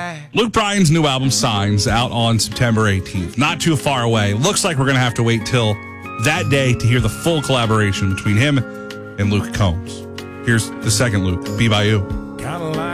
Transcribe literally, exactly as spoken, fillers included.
Luke Bryan's new album, Signs, out on September eighteenth. Not too far away. Looks like we're going to have to wait till that day to hear the full collaboration between him and Luke Combs. Here's the second Luke, Be By You.